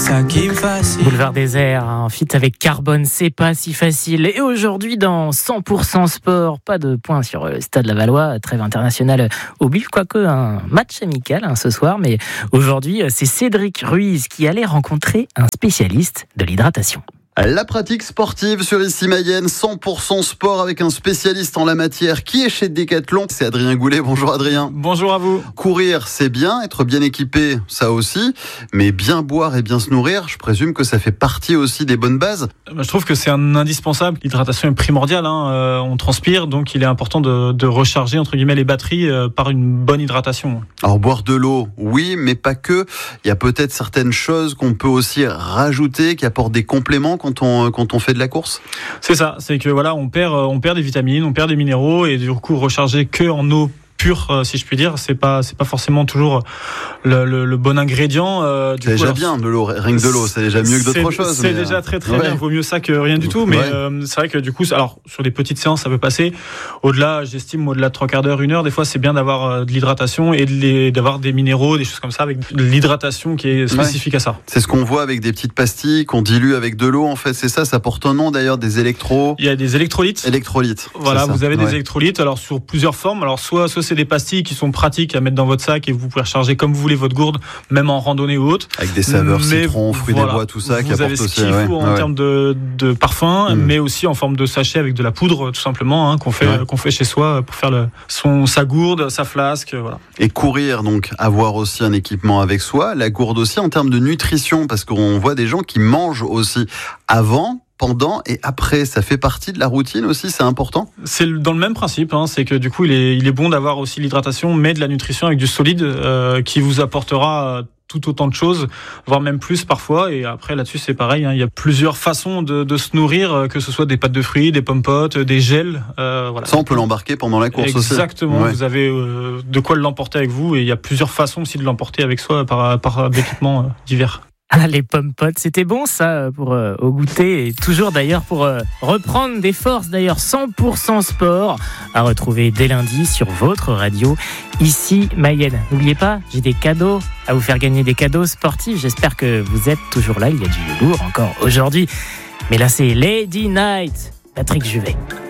ça qui me fascine. Boulevard Désert, en feat avec Carbone, c'est pas si facile. Et aujourd'hui, dans 100% sport, pas de points sur le Stade Lavallois, trêve internationale au Bulle, quoique un match amical ce soir. Mais aujourd'hui, c'est Cédric Ruiz qui allait rencontrer un spécialiste de l'hydratation. La pratique sportive sur ici Mayenne, 100% sport avec un spécialiste en la matière qui est chez Decathlon. C'est Adrien Goulet. Bonjour Adrien. Bonjour à vous. Courir, c'est bien, être bien équipé, ça aussi, mais bien boire et bien se nourrir, je présume que ça fait partie aussi des bonnes bases. Je trouve que c'est un indispensable. L'hydratation est primordiale, on transpire, donc il est important de recharger entre guillemets les batteries par une bonne hydratation. Alors boire de l'eau, oui, mais pas que. Il y a peut-être certaines choses qu'on peut aussi rajouter, qui apportent des compléments quand on fait de la course. C'est ça, c'est que voilà, on perd des vitamines, on perd des minéraux, et du coup recharger que en eau pure, si je puis dire, c'est pas forcément toujours le bon ingrédient. C'est déjà bien de l'eau, rien que de l'eau, c'est déjà mieux que d'autres choses. C'est déjà très bien, vaut mieux ça que rien du tout. Mais c'est vrai que du coup, alors sur des petites séances, ça peut passer. Au-delà de 3 quarts d'heure, 1 heure, des fois c'est bien d'avoir de l'hydratation et d'avoir des minéraux, des choses comme ça, avec de l'hydratation qui est spécifique à ça. C'est ce qu'on voit avec des petites pastilles qu'on dilue avec de l'eau. En fait, c'est ça. Ça porte un nom d'ailleurs, des électros. Il y a des électrolytes. Voilà, vous avez des électrolytes. Alors sur plusieurs formes. Alors soit c'est des pastilles qui sont pratiques à mettre dans votre sac et vous pouvez recharger comme vous voulez votre gourde, même en randonnée ou autre. Avec des saveurs citron, fruits des bois, tout ça qui apporte aussi. Vous avez ce qu'il faut en termes de parfum, mais aussi en forme de sachet avec de la poudre, tout simplement, qu'on fait chez soi pour faire sa gourde, sa flasque, voilà. Et courir, donc avoir aussi un équipement avec soi, la gourde aussi en termes de nutrition, parce qu'on voit des gens qui mangent aussi avant, pendant et après, ça fait partie de la routine aussi, c'est important. C'est dans le même principe, c'est que du coup il est bon d'avoir aussi l'hydratation, mais de la nutrition avec du solide qui vous apportera tout autant de choses, voire même plus parfois. Et après là-dessus c'est pareil, il y a plusieurs façons de se nourrir, que ce soit des pâtes de fruits, des pommes-potes, des gels. Voilà. Ça on peut l'embarquer pendant la course aussi. Exactement, vous avez de quoi l'emporter avec vous, et il y a plusieurs façons aussi de l'emporter avec soi par d'équipements divers. Ah, les pommes-potes, c'était bon ça pour au goûter, et toujours d'ailleurs pour reprendre des forces, d'ailleurs 100% sport à retrouver dès lundi sur votre radio ici Mayenne. N'oubliez pas, j'ai des cadeaux à vous faire gagner, des cadeaux sportifs. J'espère que vous êtes toujours là, il y a du lourd encore aujourd'hui. Mais là c'est Lady Night, Patrick Juvet.